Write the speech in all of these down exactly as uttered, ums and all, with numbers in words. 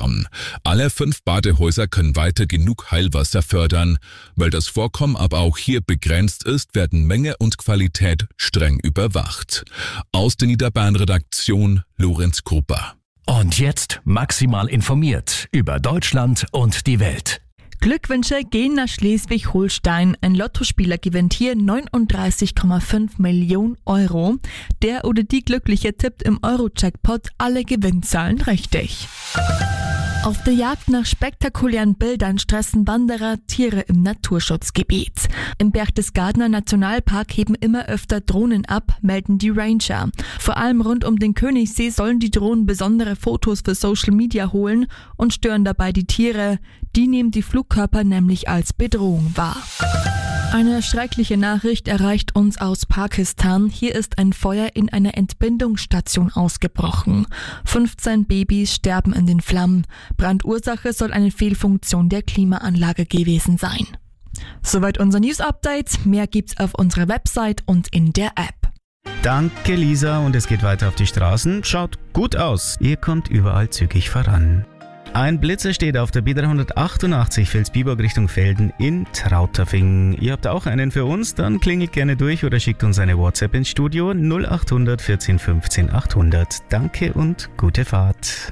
Lockdown. Alle fünf Badehäuser können weiter genug Heilwasser fördern. Weil das Vorkommen aber auch hier begrenzt ist, werden Menge und Qualität streng überwacht. Aus der Niederbayern-Redaktion Lorenz Koper. Und jetzt maximal informiert über Deutschland und die Welt. Glückwünsche gehen nach Schleswig-Holstein. Ein Lottospieler gewinnt hier neununddreißig Komma fünf Millionen Euro. Der oder die Glückliche tippt im Euro-Jackpot alle Gewinnzahlen richtig. Auf der Jagd nach spektakulären Bildern stressen Wanderer Tiere im Naturschutzgebiet. Im Berchtesgadener Nationalpark heben immer öfter Drohnen ab, melden die Ranger. Vor allem rund um den Königssee sollen die Drohnen besondere Fotos für Social Media holen und stören dabei die Tiere. Die nehmen die Flugkörper nämlich als Bedrohung wahr. Eine schreckliche Nachricht erreicht uns aus Pakistan. Hier ist ein Feuer in einer Entbindungsstation ausgebrochen. fünfzehn Babys sterben in den Flammen. Brandursache soll eine Fehlfunktion der Klimaanlage gewesen sein. Soweit unser News-Update. Mehr gibt's auf unserer Website und in der App. Danke, Lisa. Und es geht weiter auf die Straßen. Schaut gut aus. Ihr kommt überall zügig voran. Ein Blitzer steht auf der B dreihundertachtundachtzig Vilsbiburg Richtung Velden in Trauterfingen. Ihr habt auch einen für uns? Dann klingelt gerne durch oder schickt uns eine WhatsApp ins Studio null acht hundert vierzehn fünfzehn achthundert. Danke und gute Fahrt.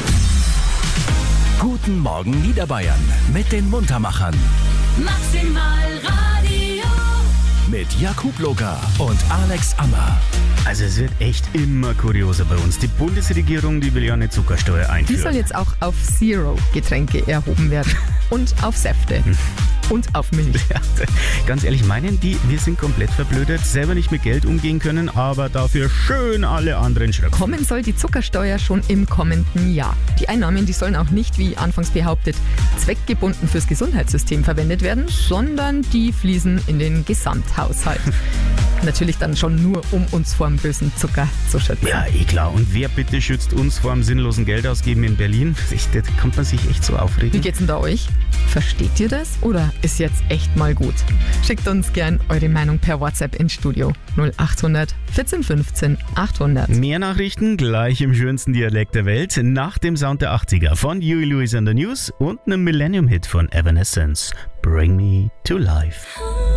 Guten Morgen Niederbayern mit den Muntermachern. Maximal Radio. Mit Jakub Locker und Alex Ammer. Also es wird echt immer kurioser bei uns. Die Bundesregierung, die will ja eine Zuckersteuer einführen. Die soll jetzt auch auf Zero-Getränke erhoben werden. Und auf Säfte. Und auf Milch. Ja, ganz ehrlich, meinen die, wir sind komplett verblödet, selber nicht mit Geld umgehen können, aber dafür schön alle anderen Schröpfen. Kommen soll die Zuckersteuer schon im kommenden Jahr. Die Einnahmen, die sollen auch nicht, wie anfangs behauptet, zweckgebunden fürs Gesundheitssystem verwendet werden, sondern die fließen in den Gesamthaushalt. Natürlich dann schon nur, um uns vor dem bösen Zucker zu schützen. Ja, eh klar. Und wer bitte schützt uns vor dem sinnlosen Geldausgeben in Berlin? Da kommt man sich echt so aufregen. Wie geht's denn da euch? Versteht ihr das? Oder ist jetzt echt mal gut? Schickt uns gern eure Meinung per WhatsApp ins Studio null acht hundert vierzehn fünfzehn achthundert. Mehr Nachrichten gleich im schönsten Dialekt der Welt nach dem Sound der achtziger von Huey Lewis and the News und einem Millennium-Hit von Evanescence. Bring Me to Life.